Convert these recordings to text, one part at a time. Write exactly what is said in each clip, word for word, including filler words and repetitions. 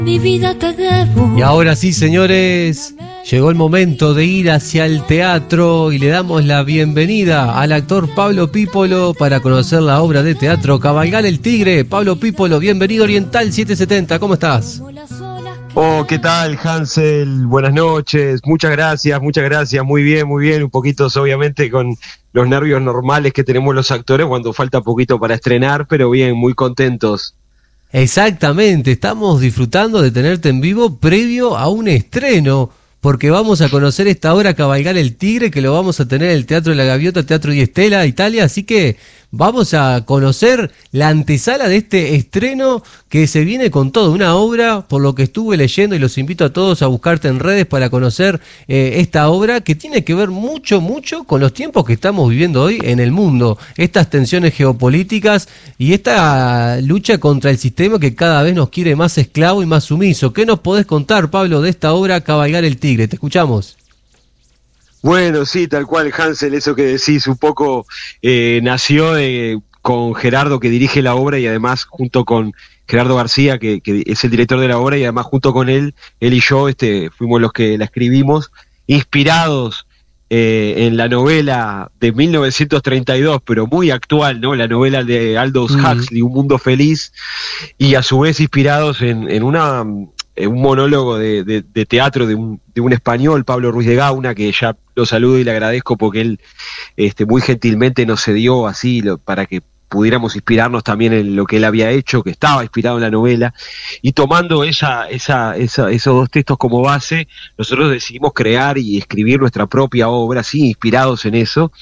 Mi vida te debo. Y ahora sí, señores, llegó el momento de ir hacia el teatro y le damos la bienvenida al actor Pablo Pípolo para conocer la obra de teatro Cabalgar el Tigre. Pablo Pípolo, bienvenido a Oriental setecientos setenta, ¿cómo estás? Oh, ¿qué tal, Hansel? Buenas noches, muchas gracias, muchas gracias, muy bien, muy bien, un poquito obviamente con los nervios normales que tenemos los actores cuando falta poquito para estrenar, pero bien, muy contentos. Exactamente, estamos disfrutando de tenerte en vivo previo a un estreno, porque vamos a conocer esta obra Cabalgar el Tigre, que lo vamos a tener en el Teatro de la Gaviota, Teatro Di Estela, Italia, así que vamos a conocer la antesala de este estreno que se viene con todo, una obra, por lo que estuve leyendo, y los invito a todos a buscarte en redes para conocer eh, esta obra que tiene que ver mucho, mucho con los tiempos que estamos viviendo hoy en el mundo, estas tensiones geopolíticas y esta lucha contra el sistema que cada vez nos quiere más esclavo y más sumiso. ¿Qué nos podés contar, Pablo, de esta obra Cabalgar el Tigre? Te escuchamos. Bueno, sí, tal cual, Hansel, eso que decís, un poco eh, nació de, con Gerardo, que dirige la obra, y además junto con Gerardo García, que, que es el director de la obra, y además junto con él, él y yo este, fuimos los que la escribimos, inspirados eh, en la novela de mil novecientos treinta y dos, pero muy actual, ¿no? La novela de Aldous mm. Huxley, Un Mundo Feliz, y a su vez inspirados en, en una... un monólogo de, de, de teatro de un, de un español, Pablo Ruiz de Gauna, que ya lo saludo y le agradezco porque él este, muy gentilmente nos cedió así lo, para que pudiéramos inspirarnos también en lo que él había hecho, que estaba inspirado en la novela, y tomando esa, esa, esa, esos dos textos como base, nosotros decidimos crear y escribir nuestra propia obra, sí, inspirados en eso.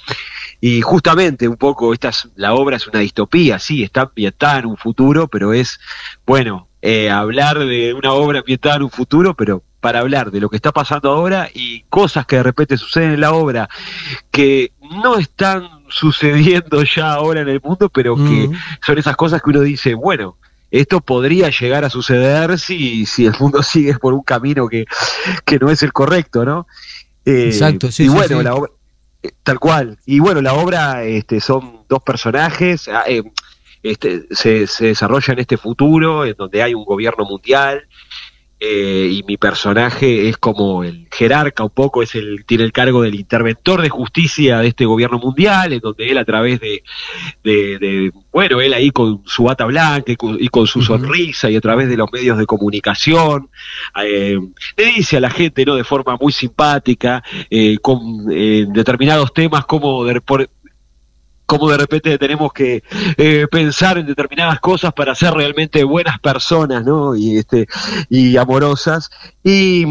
Y justamente un poco esta es, la obra es una distopía, sí, está ambientada en un futuro, pero es, bueno, eh, hablar de una obra ambientada en un futuro, pero para hablar de lo que está pasando ahora y cosas que de repente suceden en la obra que no están sucediendo ya ahora en el mundo, pero mm. que son esas cosas que uno dice, bueno, esto podría llegar a suceder si, si el mundo sigue por un camino que, que no es el correcto, ¿no? Eh, Exacto, sí, y sí, bueno, sí. la obra... Tal cual. Y bueno, la obra este, son dos personajes, eh, este, se, se desarrolla en este futuro, en donde hay un gobierno mundial, eh, y mi personaje es como el jerarca un poco, es el tiene el cargo del interventor de justicia de este gobierno mundial, en donde él a través de, de, de bueno, él ahí con su bata blanca y con, y con su uh-huh. sonrisa y a través de los medios de comunicación, eh, le dice a la gente, ¿no?, de forma muy simpática, eh, con eh, determinados temas como de, por, como de repente tenemos que eh, pensar en determinadas cosas para ser realmente buenas personas, ¿no? Y este y amorosas, y,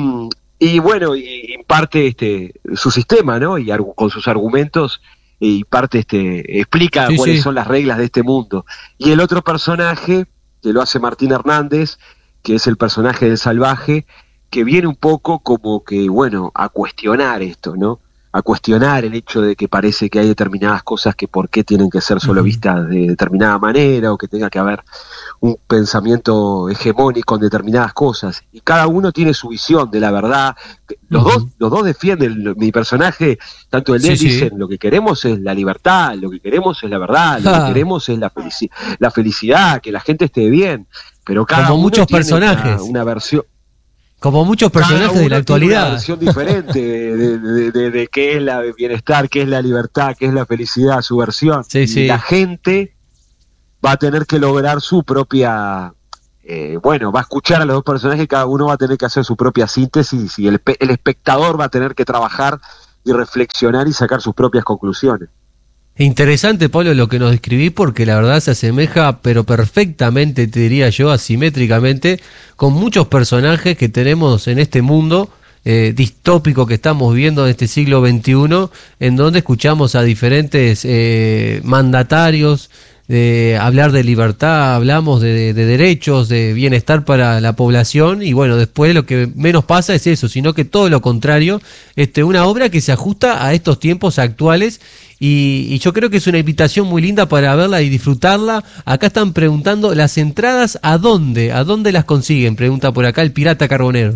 y bueno, y imparte este su sistema, ¿no? Y argu- con sus argumentos, y parte este explica sí, cuáles sí. son las reglas de este mundo. Y el otro personaje, que lo hace Martín Hernández, que es el personaje del salvaje, que viene un poco como que, bueno, a cuestionar esto, ¿no? A cuestionar el hecho de que parece que hay determinadas cosas que por qué tienen que ser solo vistas de determinada manera, o que tenga que haber un pensamiento hegemónico en determinadas cosas, y cada uno tiene su visión de la verdad. Los uh-huh. dos los dos defienden, mi personaje, tanto el de él, sí, dicen, sí. lo que queremos es la libertad, lo que queremos es la verdad, lo ah. que queremos es la, felici- la felicidad, que la gente esté bien, pero cada Como uno muchos tiene personajes. Una, una versión. Como muchos personajes de la actualidad. Una versión diferente de, de, de, de, de qué es la bienestar, qué es la libertad, qué es la felicidad, su versión. Sí, sí. Y la gente va a tener que lograr su propia... Eh, bueno, va a escuchar a los dos personajes, cada uno va a tener que hacer su propia síntesis, y el, el espectador va a tener que trabajar y reflexionar y sacar sus propias conclusiones. Interesante, Pablo, lo que nos describí, porque la verdad se asemeja, pero perfectamente, te diría yo, asimétricamente, con muchos personajes que tenemos en este mundo eh, distópico que estamos viviendo en este siglo veintiuno, en donde escuchamos a diferentes eh, mandatarios de hablar de libertad, hablamos de, de derechos, de bienestar para la población, y bueno, después lo que menos pasa es eso, sino que todo lo contrario, este, una obra que se ajusta a estos tiempos actuales. Y, y yo creo que es una invitación muy linda para verla y disfrutarla. Acá están preguntando, ¿las entradas a dónde? ¿A dónde las consiguen? Pregunta por acá el Pirata Carbonero.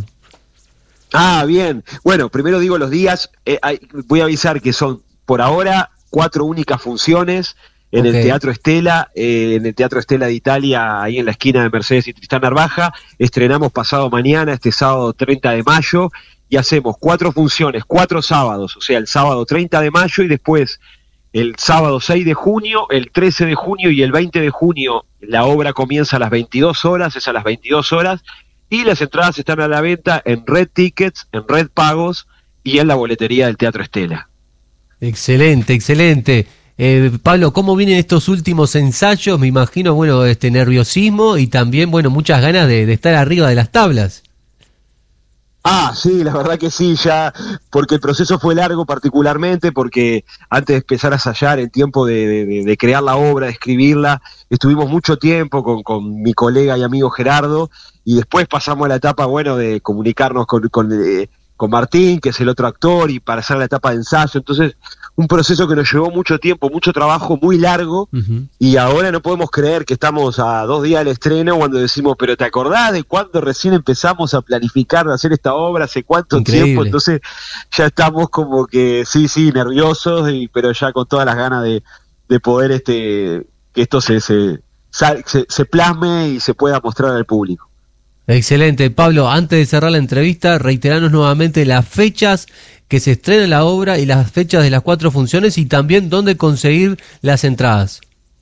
Ah, bien. Bueno, primero digo los días. Eh, hay, voy a avisar que son, por ahora, cuatro únicas funciones. en okay. el Teatro Estela, eh, en el Teatro Estela de Italia, ahí en la esquina de Mercedes y Tristán Narvaja. Estrenamos pasado mañana, este sábado treinta de mayo, y hacemos cuatro funciones, cuatro sábados, o sea, el sábado treinta de mayo y después el sábado seis de junio, el trece de junio y el veinte de junio. La obra comienza a las veintidós horas, es a las veintidós horas, y las entradas están a la venta en Red Tickets, en Red Pagos y en la boletería del Teatro Estela. Excelente, excelente. Eh, Pablo, ¿cómo vienen estos últimos ensayos? Me imagino, bueno, este nerviosismo y también, bueno, muchas ganas de, de estar arriba de las tablas. Ah, sí, la verdad que sí, ya, porque el proceso fue largo particularmente, porque antes de empezar a ensayar, el tiempo de, de, de crear la obra, de escribirla, estuvimos mucho tiempo con, con mi colega y amigo Gerardo, y después pasamos a la etapa, bueno, de comunicarnos con, con, eh, con Martín, que es el otro actor, y para hacer la etapa de ensayo. Entonces, un proceso que nos llevó mucho tiempo, mucho trabajo, muy largo, uh-huh. y ahora no podemos creer que estamos a dos días del estreno cuando decimos, pero ¿te acordás de cuándo recién empezamos a planificar de hacer esta obra? ¿Hace cuánto Increíble. tiempo? Entonces ya estamos como que, sí, sí, nerviosos, y, pero ya con todas las ganas de, de poder este que esto se, se, se, se plasme y se pueda mostrar al público. Excelente. Pablo, antes de cerrar la entrevista, reiteranos nuevamente las fechas que se estrena la obra y las fechas de las cuatro funciones y también dónde conseguir las entradas.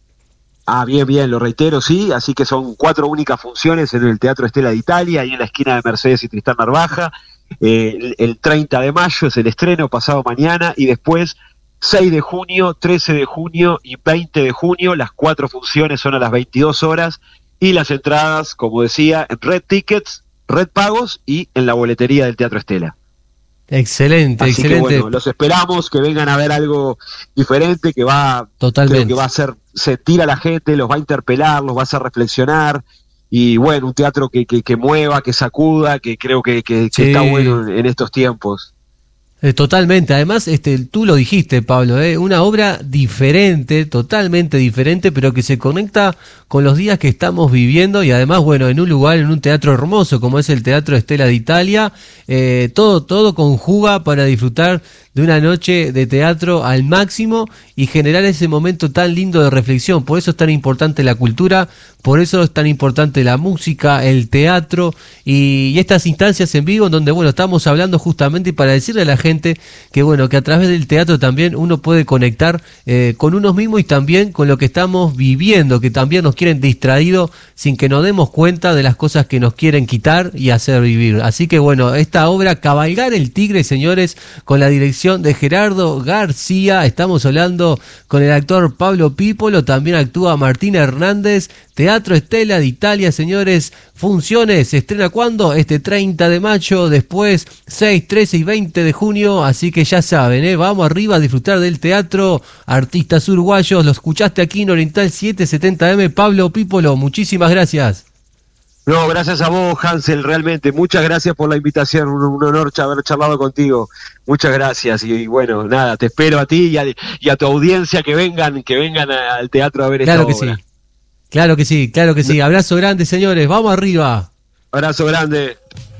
Ah, bien, bien, lo reitero, sí, así que son cuatro únicas funciones en el Teatro Estela de Italia, ahí en la esquina de Mercedes y Tristán Narvaja. Eh, el, el treinta de mayo es el estreno, pasado mañana, y después seis de junio, trece de junio y veinte de junio, las cuatro funciones son a las veintidós horas, y las entradas, como decía, en Red Tickets, Red Pagos y en la boletería del Teatro Estela. Excelente, Así excelente. Que, bueno, los esperamos, que vengan a ver algo diferente, que va, Totalmente. Creo que va a hacer sentir a la gente, los va a interpelar, los va a hacer reflexionar, y bueno, un teatro que, que, que mueva, que sacuda, que creo que, que, que sí. está bueno en, en estos tiempos. Eh, totalmente, además este, tú lo dijiste, Pablo, eh, una obra diferente, totalmente diferente, pero que se conecta con los días que estamos viviendo y además, bueno, en un lugar, en un teatro hermoso como es el Teatro Estela de Italia, eh, todo, todo conjuga para disfrutar de una noche de teatro al máximo y generar ese momento tan lindo de reflexión. Por eso es tan importante la cultura, por eso es tan importante la música, el teatro y, y estas instancias en vivo en donde, bueno, estamos hablando justamente para decirle a la gente que, bueno, que a través del teatro también uno puede conectar eh, con uno mismo y también con lo que estamos viviendo, que también nos quieren distraídos sin que nos demos cuenta de las cosas que nos quieren quitar y hacer vivir. Así que, bueno, esta obra Cabalgar el Tigre, señores, con la dirección de Gerardo García, estamos hablando con el actor Pablo Pípolo, también actúa Martín Hernández, Teatro Estela de Italia, señores, funciones, ¿se estrena cuándo? Este treinta de mayo, después seis, trece y veinte de junio, así que ya saben, ¿eh? Vamos arriba a disfrutar del teatro, artistas uruguayos, lo escuchaste aquí en Oriental setecientos setenta eme, Pablo Pípolo, muchísimas gracias. No, gracias a vos, Hansel, realmente, muchas gracias por la invitación, un, un honor haber charlado contigo, muchas gracias, y, y bueno, nada, te espero a ti y a, y a tu audiencia que vengan, que vengan a, al teatro a ver claro esta que obra. Sí. Claro que sí, claro que sí, abrazo grande, señores, vamos arriba. Abrazo grande.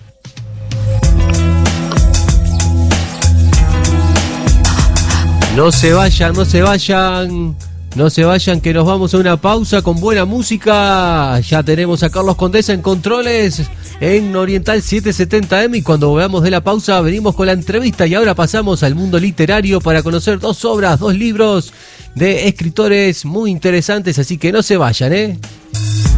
No se vayan, no se vayan. No se vayan, que nos vamos a una pausa con buena música. Ya tenemos a Carlos Condesa en controles en Oriental setecientos setenta eme y cuando volvamos de la pausa venimos con la entrevista y ahora pasamos al mundo literario para conocer dos obras, dos libros de escritores muy interesantes, así que no se vayan, ¿eh?